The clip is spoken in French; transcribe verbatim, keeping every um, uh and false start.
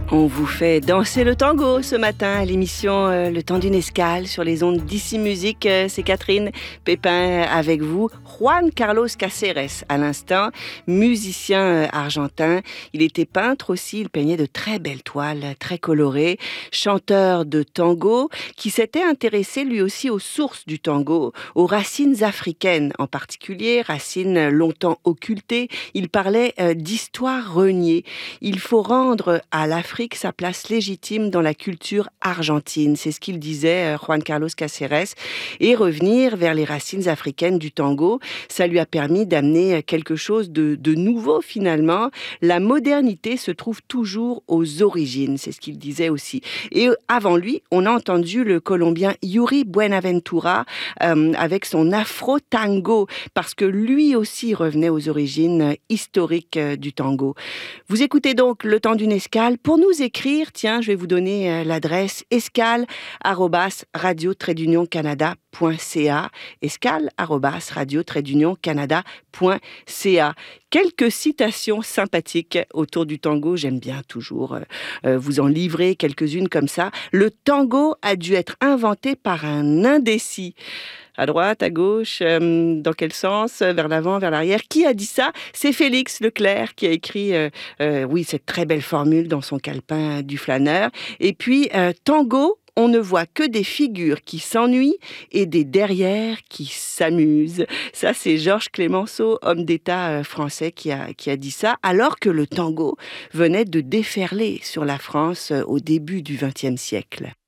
On vous fait danser le tango ce matin à l'émission euh, Le temps d'une escale sur les ondes d'Ici Musique. Euh, c'est Catherine Pépin avec vous. Juan Carlos Cáceres à l'instant, musicien euh, argentin. Il était peintre aussi, il peignait de très belles toiles, très colorées. Chanteur de tango qui s'était intéressé lui aussi aux sources du tango, aux racines africaines en particulier, racines longtemps occultées. Il parlait euh, d'histoire reniée. Il faut rendre à l'Afrique sa place légitime dans la culture argentine. C'est ce qu'il disait, Juan Carlos Cáceres. Et revenir vers les racines africaines du tango, ça lui a permis d'amener quelque chose de, de nouveau finalement. La modernité se trouve toujours aux origines, c'est ce qu'il disait aussi. Et avant lui, on a entendu le Colombien Yuri Buenaventura euh, avec son afro-tango, parce que lui aussi revenait aux origines historiques du tango. Vous écoutez donc Le temps d'une escale. Pour nous écrire, tiens, je vais vous donner euh, l'adresse escale arobase radio trait d'union canada point c a, escale arobase radio trait d'union canada point c a. Quelques citations sympathiques autour du tango, j'aime bien toujours euh, vous en livrer quelques-unes comme ça. Le tango a dû être inventé par un indécis. À droite, à gauche, euh, dans quel sens, vers l'avant, vers l'arrière. Qui a dit ça? C'est Félix Leclerc qui a écrit, euh, euh, oui, cette très belle formule dans son calepin du flâneur. Et puis, euh, tango, on ne voit que des figures qui s'ennuient et des derrières qui s'amusent. Ça, c'est Georges Clemenceau, homme d'État français, qui a, qui a dit ça, alors que le tango venait de déferler sur la France au début du vingtième siècle.